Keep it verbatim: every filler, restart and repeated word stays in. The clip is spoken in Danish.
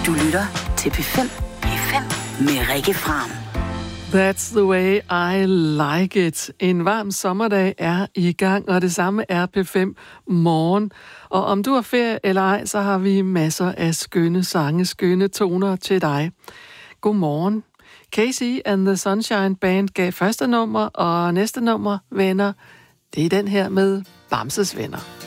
Du lytter til P fem. P fem med Rikke Fram. That's the way I like it. En varm sommerdag er i gang, og det samme er P fem morgen. Og om du har ferie eller ej, så har vi masser af skønne sange, skønne toner til dig. Godmorgen. Casey and the Sunshine Band gav første nummer, og næste nummer, venner, det er den her med Bamses Venner.